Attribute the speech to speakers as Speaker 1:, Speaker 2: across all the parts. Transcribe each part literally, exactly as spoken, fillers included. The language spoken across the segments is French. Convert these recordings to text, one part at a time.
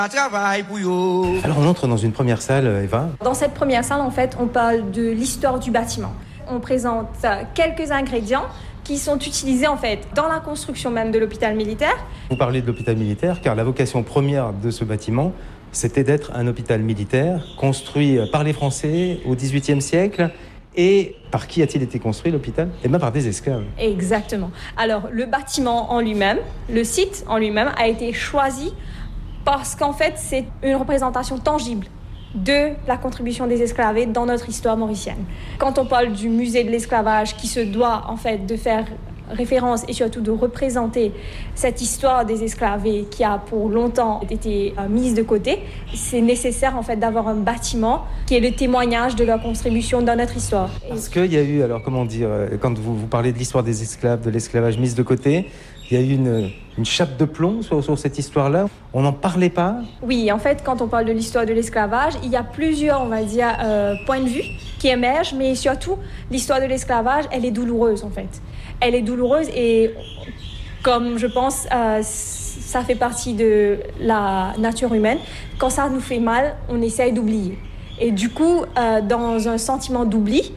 Speaker 1: Alors on entre dans une première salle, Eva.
Speaker 2: Dans cette première salle, en fait, on parle de l'histoire du bâtiment. On présente quelques ingrédients qui sont utilisés en fait dans la construction même de l'hôpital militaire.
Speaker 1: Vous parlez de l'hôpital militaire car la vocation première de ce bâtiment, c'était d'être un hôpital militaire construit par les Français au dix-huitième siècle. Et par qui a-t-il été construit l'hôpital ? Eh bien par des esclaves.
Speaker 2: Exactement. Alors le bâtiment en lui-même, le site en lui-même a été choisi parce qu'en fait c'est une représentation tangible de la contribution des esclavés dans notre histoire mauricienne. Quand on parle du musée de l'esclavage qui se doit en fait de faire référence et surtout de représenter cette histoire des esclavés qui a pour longtemps été euh, mise de côté, c'est nécessaire en fait d'avoir un bâtiment qui est le témoignage de leur contribution dans notre histoire.
Speaker 1: Parce qu'il y a eu, alors comment dire, quand vous, vous parlez de l'histoire des esclaves, de l'esclavage mise de côté, il y a eu une, une chape de plomb sur, sur cette histoire-là. On n'en parlait pas ?
Speaker 2: Oui, en fait, quand on parle de l'histoire de l'esclavage, il y a plusieurs, on va dire, euh, points de vue qui émergent, mais surtout, l'histoire de l'esclavage, elle est douloureuse, en fait. Elle est douloureuse et, comme je pense, euh, ça fait partie de la nature humaine. Quand ça nous fait mal, on essaye d'oublier. Et du coup, euh, dans un sentiment d'oubli,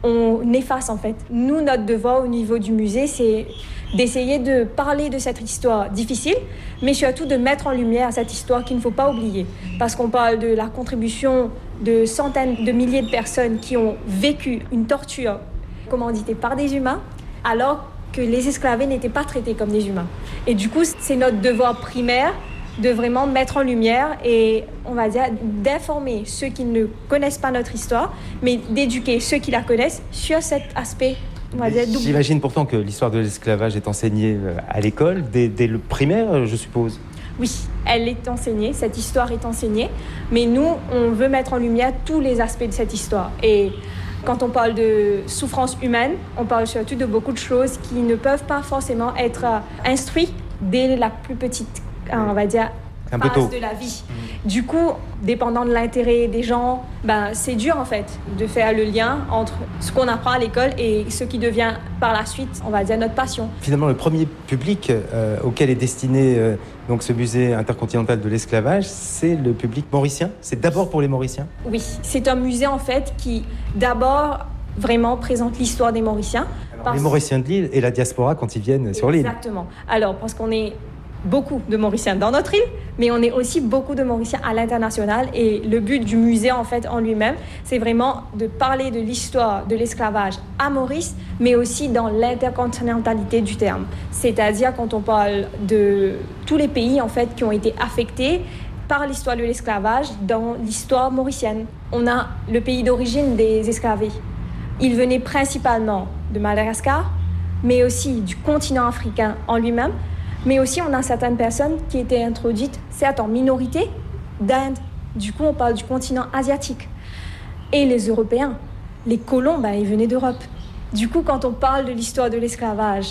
Speaker 2: on efface, en fait. Nous, notre devoir au niveau du musée, c'est d'essayer de parler de cette histoire difficile, mais surtout de mettre en lumière cette histoire qu'il ne faut pas oublier. Parce qu'on parle de la contribution de centaines de milliers de personnes qui ont vécu une torture commanditée par des humains, alors que les esclavés n'étaient pas traités comme des humains. Et du coup, c'est notre devoir primaire de vraiment mettre en lumière et, on va dire, d'informer ceux qui ne connaissent pas notre histoire, mais d'éduquer ceux qui la connaissent sur cet aspect.
Speaker 1: J'imagine pourtant que l'histoire de l'esclavage est enseignée à l'école, dès, dès le primaire, je suppose.
Speaker 2: Oui, elle est enseignée, cette histoire est enseignée, mais nous, on veut mettre en lumière tous les aspects de cette histoire. Et quand on parle de souffrance humaine, on parle surtout de beaucoup de choses qui ne peuvent pas forcément être instruites dès la plus petite, on va dire,
Speaker 1: un peu tôt
Speaker 2: de la vie. Mmh. Du coup, dépendant de l'intérêt des gens, ben, c'est dur en fait de faire le lien entre ce qu'on apprend à l'école et ce qui devient par la suite, on va dire, notre passion.
Speaker 1: Finalement, le premier public euh, auquel est destiné euh, donc ce musée intercontinental de l'esclavage, c'est le public mauricien. C'est d'abord pour les Mauriciens ?
Speaker 2: Oui, c'est un musée en fait qui d'abord vraiment présente l'histoire des Mauriciens.
Speaker 1: Alors, parce... Les Mauriciens de l'île et la diaspora quand ils viennent sur l'île.
Speaker 2: Exactement. Alors, parce qu'on est beaucoup de Mauriciens dans notre île, mais on est aussi beaucoup de Mauriciens à l'international. Et le but du musée, en fait, en lui-même, c'est vraiment de parler de l'histoire de l'esclavage à Maurice, mais aussi dans l'intercontinentalité du terme. C'est-à-dire quand on parle de tous les pays, en fait, qui ont été affectés par l'histoire de l'esclavage dans l'histoire mauricienne. On a le pays d'origine des esclavés. Ils venaient principalement de Madagascar, mais aussi du continent africain en lui-même. Mais aussi, on a certaines personnes qui étaient introduites, certes en minorité, d'Inde. Du coup, on parle du continent asiatique. Et les Européens, les colons, ben, ils venaient d'Europe. Du coup, quand on parle de l'histoire de l'esclavage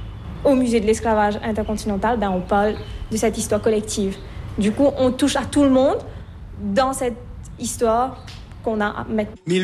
Speaker 2: au musée de l'esclavage intercontinental, ben, on parle de cette histoire collective. Du coup, on touche à tout le monde dans cette histoire qu'on a à mettre.